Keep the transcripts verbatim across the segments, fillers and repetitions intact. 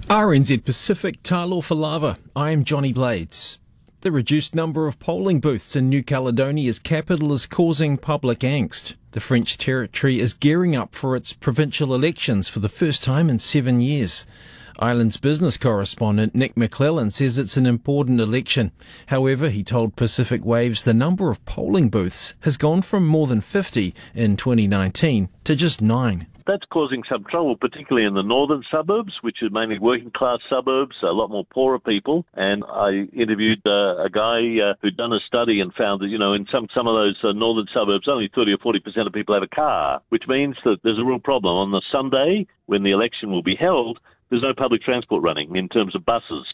R N Z Pacific, Talo Falava. I am Johnny Blades. The reduced number of polling booths in New Caledonia's capital is causing public angst. The French territory is gearing up for its provincial elections for the first time in seven years. Island's business correspondent Nick McClellan says it's an important election. However, he told Pacific Waves the number of polling booths has gone from more than fifty in twenty nineteen to just nine. That's causing some trouble, particularly in the northern suburbs, which are mainly working-class suburbs, a lot more poorer people. And I interviewed uh, a guy uh, who'd done a study and found that, you know, in some, some of those uh, northern suburbs, only thirty or forty percent of people have a car, which means that there's a real problem. On the Sunday, when the election will be held, there's no public transport running in terms of buses.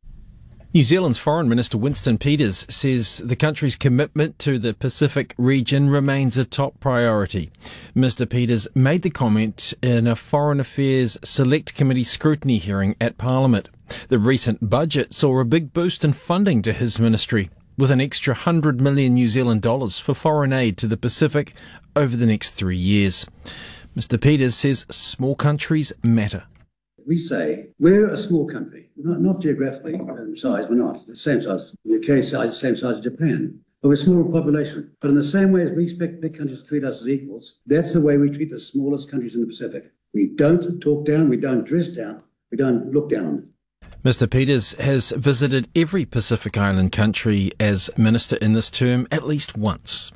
New Zealand's Foreign Minister Winston Peters says the country's commitment to the Pacific region remains a top priority. Mister Peters made the comment in a Foreign Affairs Select Committee scrutiny hearing at Parliament. The recent budget saw a big boost in funding to his ministry, with an extra one hundred million New Zealand dollars for foreign aid to the Pacific over the next three years. Mister Peters says small countries matter. We say we're a small country, not, not geographically um, size, we're not. The same size, in the case size, same size as Japan. But we're small in population. But in the same way as we expect big countries to treat us as equals, that's the way we treat the smallest countries in the Pacific. We don't talk down, we don't dress down, we don't look down on them. Mister Peters has visited every Pacific Island country as minister in this term at least once.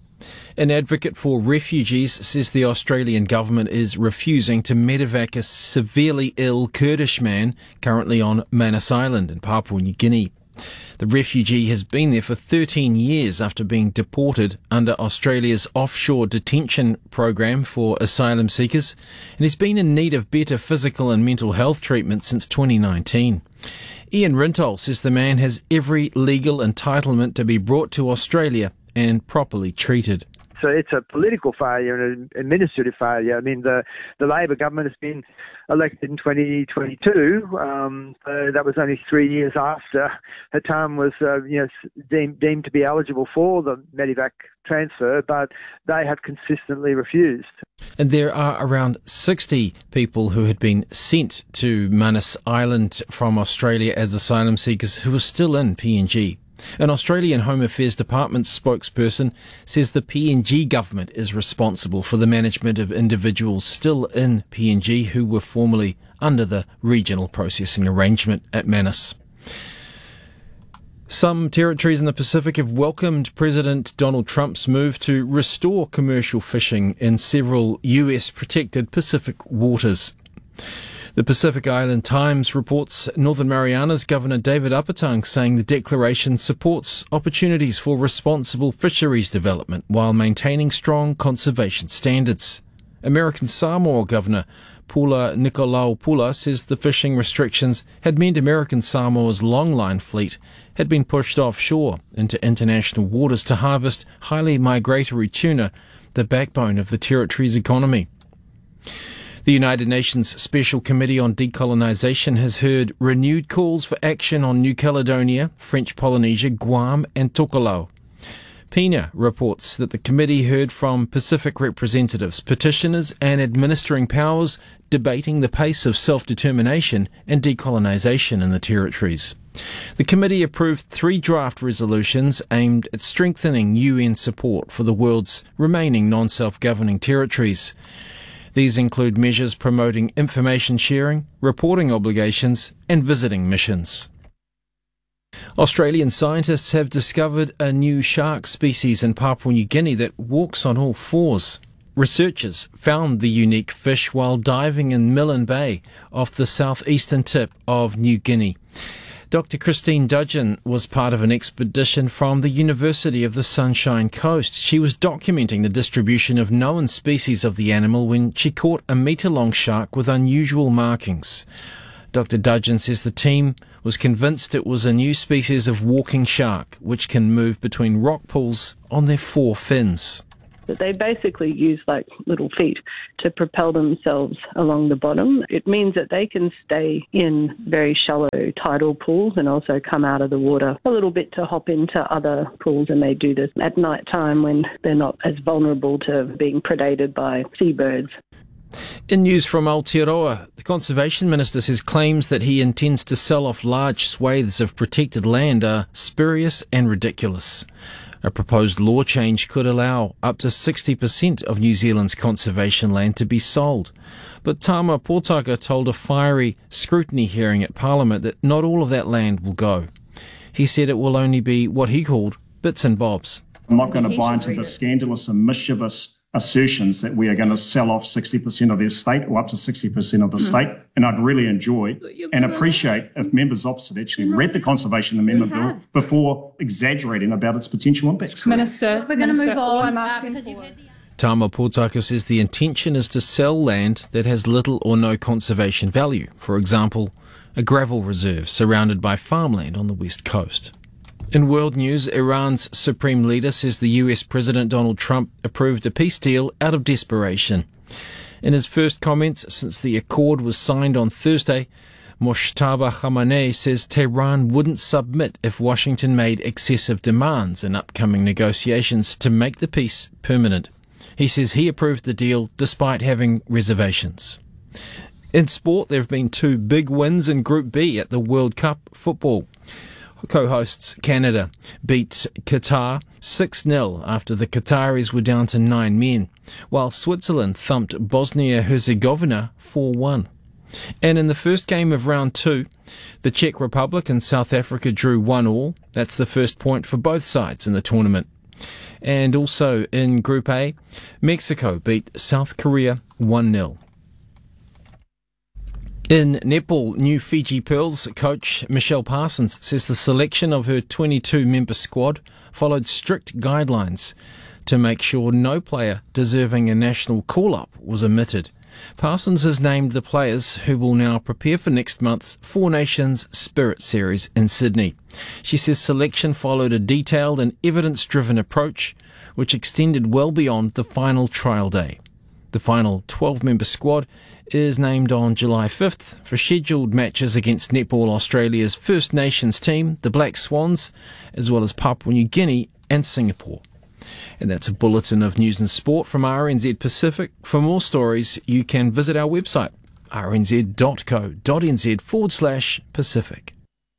An advocate for refugees says the Australian government is refusing to medevac a severely ill Kurdish man currently on Manus Island in Papua New Guinea. The refugee has been there for thirteen years after being deported under Australia's offshore detention program for asylum seekers, and he's been in need of better physical and mental health treatment since twenty nineteen. Ian Rintol says the man has every legal entitlement to be brought to Australia and properly treated. So it's a political failure and an administrative failure. I mean, the, the Labor government has been elected in twenty twenty-two. Um, so that was only three years after Hatam was uh, you know, deemed, deemed to be eligible for the Medevac transfer, but they have consistently refused. And there are around sixty people who had been sent to Manus Island from Australia as asylum seekers who are still in P N G. An Australian Home Affairs Department spokesperson says the P N G government is responsible for the management of individuals still in P N G who were formerly under the regional processing arrangement at Manus. Some territories in the Pacific have welcomed President Donald Trump's move to restore commercial fishing in several U S protected Pacific waters. The Pacific Island Times reports Northern Mariana's Governor David Apatang saying the declaration supports opportunities for responsible fisheries development while maintaining strong conservation standards. American Samoa Governor Pula Nikolaopula says the fishing restrictions had meant American Samoa's longline fleet had been pushed offshore into international waters to harvest highly migratory tuna, the backbone of the territory's economy. The United Nations Special Committee on Decolonisation has heard renewed calls for action on New Caledonia, French Polynesia, Guam and Tokelau. Pina reports that the committee heard from Pacific representatives, petitioners and administering powers debating the pace of self-determination and decolonisation in the territories. The committee approved three draft resolutions aimed at strengthening U N support for the world's remaining non-self-governing territories. These include measures promoting information sharing, reporting obligations and visiting missions. Australian scientists have discovered a new shark species in Papua New Guinea that walks on all fours. Researchers found the unique fish while diving in Milne Bay off the southeastern tip of New Guinea. Doctor Christine Dudgeon was part of an expedition from the University of the Sunshine Coast. She was documenting the distribution of known species of the animal when she caught a metre-long shark with unusual markings. Doctor Dudgeon says the team was convinced it was a new species of walking shark, which can move between rock pools on their four fins. That they basically use like little feet to propel themselves along the bottom. It means that they can stay in very shallow tidal pools and also come out of the water a little bit to hop into other pools, and they do this at night time when they're not as vulnerable to being predated by seabirds. In news from Aotearoa, the Conservation Minister says claims that he intends to sell off large swathes of protected land are spurious and ridiculous. A proposed law change could allow up to sixty percent of New Zealand's conservation land to be sold. But Tama Potaka told a fiery scrutiny hearing at Parliament that not all of that land will go. He said it will only be what he called bits and bobs. I'm not going to buy into the scandalous and mischievous assertions that we are going to sell off sixty percent of the estate or up to sixty percent of the estate. And I'd really enjoy and appreciate if members opposite actually read the Conservation Amendment Bill before exaggerating about its potential impacts. Minister, we're going to move on. All I'm asking for. Tama Potaka says the intention is to sell land that has little or no conservation value. For example, a gravel reserve surrounded by farmland on the west coast. In world news, Iran's supreme leader says the U S President Donald Trump approved a peace deal out of desperation. In his first comments since the accord was signed on Thursday, Mojtaba Khamenei says Tehran wouldn't submit if Washington made excessive demands in upcoming negotiations to make the peace permanent. He says he approved the deal despite having reservations. In sport, there have been two big wins in Group B at the World Cup football. Co-hosts Canada beat Qatar six nil after the Qataris were down to nine men, while Switzerland thumped Bosnia-Herzegovina four one. And in the first game of round two, the Czech Republic and South Africa drew one all. That's the first point for both sides in the tournament. And also in Group A, Mexico beat South Korea one nil. In netball, New Fiji Pearls coach Michelle Parsons says the selection of her twenty-two member squad followed strict guidelines to make sure no player deserving a national call-up was omitted. Parsons has named the players who will now prepare for next month's Four Nations Spirit Series in Sydney. She says selection followed a detailed and evidence-driven approach which extended well beyond the final trial day. The final twelve-member squad is named on July fifth for scheduled matches against Netball Australia's First Nations team, the Black Swans, as well as Papua New Guinea and Singapore. And that's a bulletin of news and sport from R N Z Pacific. For more stories, you can visit our website, rnz.co.nz forward slash Pacific.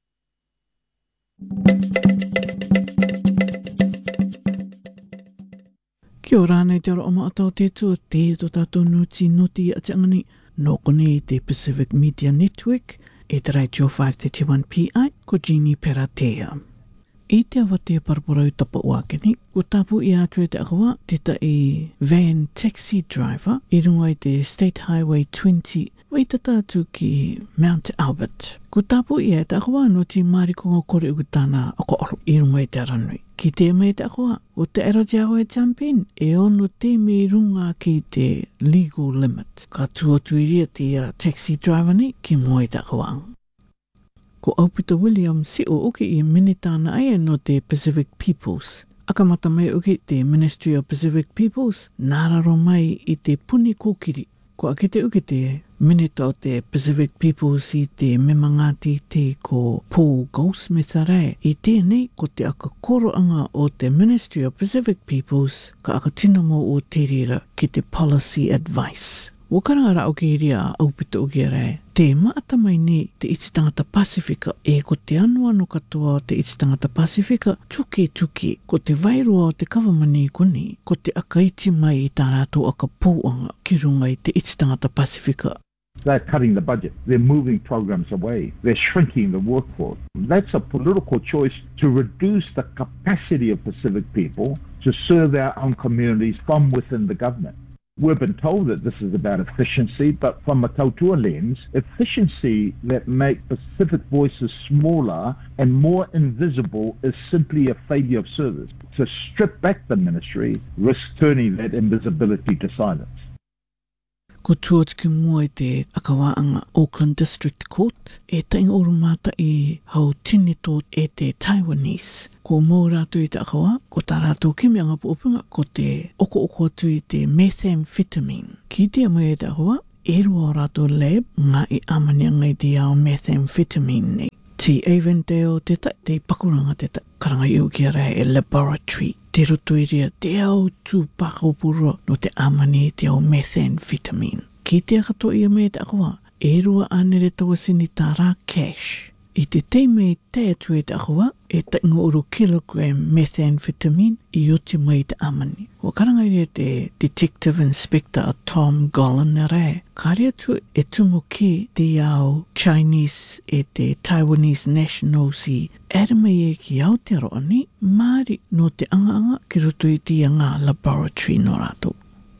Kia ora nei te ora o maatau te tua te to tātou nuti noti a te angani no kone te Pacific Media Network e te Radio five thirty-one P I ko Jeannie Peratea. I te awa te paraparau tapa uakeni, ko tapu i atu e te akawa te ta e van taxi driver i runga i te State Highway twenty wai tata atu ki Mount Albert. Ko tapu i te akawa no ti marikonga kore uku tāna ako oro i runga i te ranui. Ki te mai te akawa, o te Aero Te Awa e Champion, e ono te me runga ki te legal limit. Ka tuatuiria te uh, taxi driver ni ki moe te akawa. Ko Aupita Williams si o uke i minitana aia no te Pacific Peoples. Akamata mai uke te Ministry of Pacific Peoples, nāraro mai i te puni kōkiri. Ko ake te uke te minita o te Pacific Peoples i te memangati te ko Paul Goldsmith arai. I tēnei ko te aka koroanga o te Ministry of Pacific Peoples ka aka tinamo o te rira ki te policy advice. Wakaranga rao ki ria aupita uke arai. Te maata mai ni te iti tangata Pasifika e ko te anua no katoa o te iti tangata Pasifika tuke tuke ko te vairua o te kawamani koni ko te akaiti mai i tā rātou aka pōanga ki runga i te iti tangata Pasifika. They're cutting the budget. They're moving programs away. They're shrinking the workforce. That's a political choice to reduce the capacity of Pacific people to serve their own communities from within the government. We've been told that this is about efficiency, but from a Tautua lens, efficiency that make Pacific voices smaller and more invisible is simply a failure of service. To strip back the ministry risks turning that invisibility to silence. Ko tuat ki mua i te akawaanga Auckland District Court, e tainga orumata i hau tinito e te Taiwanese. Ko mō rātou i te akawa, ko tā rātou kimi anga puopunga, ko te oko oko atu i te methamphetamine. Ki te mai i te akawa, e rua rātou lab, ngā i amanianga i te ao methamphetamine nei. Ti Avondale te ta, te pakuranga te ta, karanga iu ki arai e laboratory. Te roto i ria te au tū pakopuro no te amani te au methamphetamine. ki te akato ia me te akua, e rua anere tawa sini tā rā cash. I te teime i te atu e te akua, e ta ingo uru kilogram methamphetamine i uti mai te amani. Wa karangai e te Detective Inspector Tom Golan e re. Kari atu e tungo ki te au Chinese e te Taiwanese nationals i erima e ki Aotearoa ni, maari no te anga-anga ki roto i te anga laboratory no rato.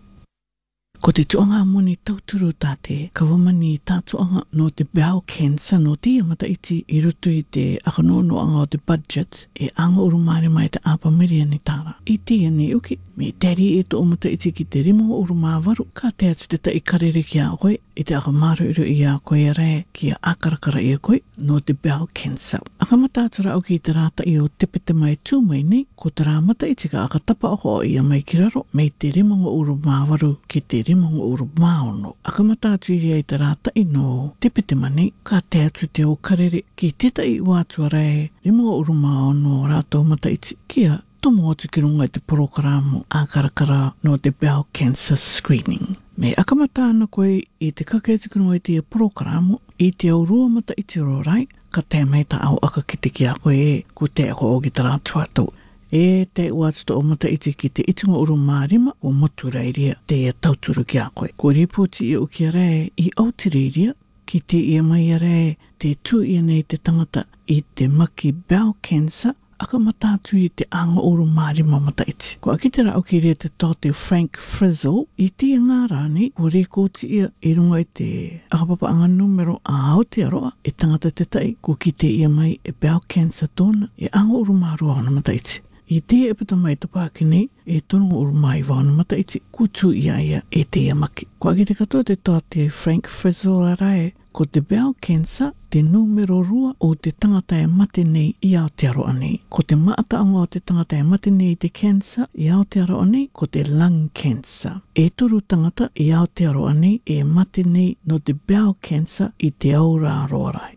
Ko te tuanga moni tauturu tā te kawamani tā tuanga no te bowel cancer no te amata iti i rutu i te akanono anga o te budget e anga urumare mai te apa miria ni tāra. I te ane uki, me teri e to omata iti ki te rimo urumawaru, ka te atu te ta i karere ki a koe, i te akamaru iru i a koe re ki a akarakara i a koe no te bowel cancer. Akamata atura au ki te rata i o tepete mai tū mai nei, ko te rāmata iti ka akatapa oko i a mai kiraro, me te rimo urumawaru ki te rimo uru maono. Akamata atu i ai te rata i no tepete mani, ka te atu te o karere ki teta i wātua rei, rimo uru maono rātou mata iti kia tomo atu ki runga i te programo a karakara no te bowel cancer screening. Me akamata ana koe i te kake atu ki runga i te programo i te aurua mata iti rorai, ka te mei ta au aka ki te ki a koe e ku te ako o ki te rātua tau. E te uatuto o mata iti ki te itunga uru mārima o motu reiria te ia tauturu ki a koe. Ko ripoti i uki a rei i autireiria ki te ia mai a rei te tū ia nei te tangata i te maki bowel cancer aka matatu i te anga uru mārima mata iti. Ko akitera au ki rea te tote Frank Frizzle i te ngā rāni ko rekoti ia i runga i te akapapa anga numero a Aotearoa e tangata te tai ko ki te ia mai e bowel cancer tōna e anga uru mārua ona mata iti. I te e pita mai te pāki nei, e tono uru mai wāna mata iti kutu ia ia e te amaki. Ko ake te katoa te tāte Frank Frizzle arae, ko te bowel cancer, te numero rua o te tangata e mate nei i Aotearoa nei. Ko te maata anga o te tangata e mate nei te cancer i Aotearoa nei, ko te lung cancer. E toru tangata i Aotearoa nei e mate nei no te bowel cancer i te aura roarai.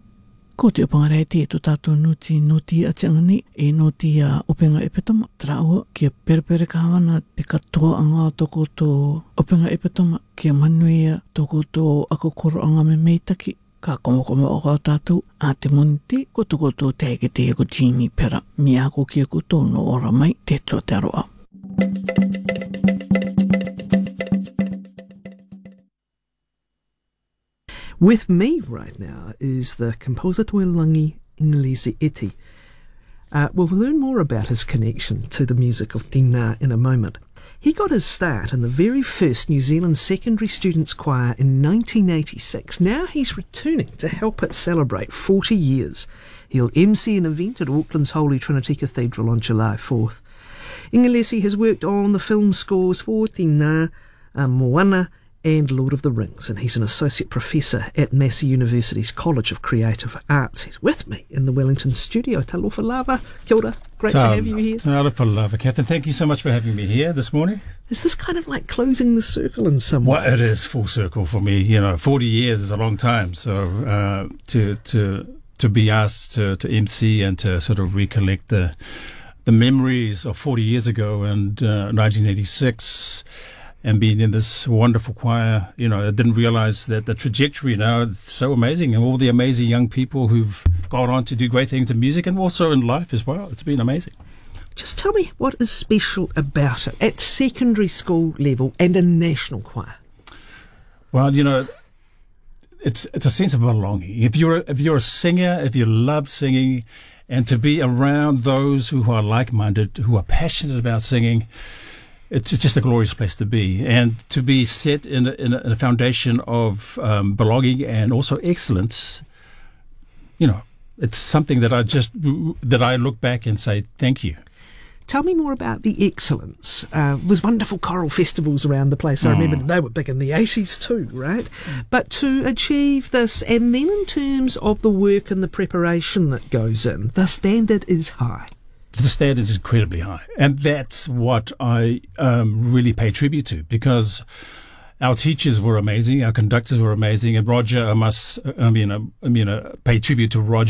Ko te opanga rei te to tātou nuti noti a te angani e noti a openga epetoma. Traua kia perepere kawana te katoa anga toko tō openga epetoma kia manuia toko tō ako koro anga me meitaki. Ka komo-komo o ka tātou a te monite ko toko tō teike te ko Jeannie Pera. Mi ako kia ko tōno ora mai te tō te aroa. With me right now is the composer Tuilangi Inglesi Iti. Uh, we'll learn more about his connection to the music of Tina in a moment. He got his start in the very first New Zealand secondary students' choir in nineteen eighty-six. Now he's returning to help it celebrate forty years. He'll M C an event at Auckland's Holy Trinity Cathedral on July fourth. Inglesi has worked on the film scores for Tina, uh, Moana, and Lord of the Rings, and he's an associate professor at Massey University's College of Creative Arts. He's with me in the Wellington studio. Talofa lava, kia ora, great Ta, to have you here. Talofa lava, Catherine. Thank you so much for having me here this morning. Is this kind of like closing the circle in some way? Well, it is full circle for me. You know, forty years is a long time, so uh, to to to be asked to, to M C and to sort of recollect the the memories of forty years ago and uh, nineteen eighty-six. And being in this wonderful choir, you know, I didn't realize that the trajectory now is so amazing, and all the amazing young people who've gone on to do great things in music and also in life as well. It's been amazing. Just tell me what is special about it at secondary school level and a national choir. Well, you know, it's it's a sense of belonging. If you're a, if you're a singer, if you love singing, and to be around those who are like-minded, who are passionate about singing, it's just a glorious place to be, and to be set in a, in a, in a foundation of um, belonging and also excellence. You know, it's something that I just that I look back and say thank you. Tell me more about the excellence. Uh, there's wonderful choral festivals around the place. I remember mm. they were big in the eighties too, right? Mm. But to achieve this, and then in terms of the work and the preparation that goes in, the standard is high. The standard is incredibly high, and that's what I um, really pay tribute to, because our teachers were amazing, our conductors were amazing, and Roger, I must, I mean, I, I mean, uh, pay tribute to Roger.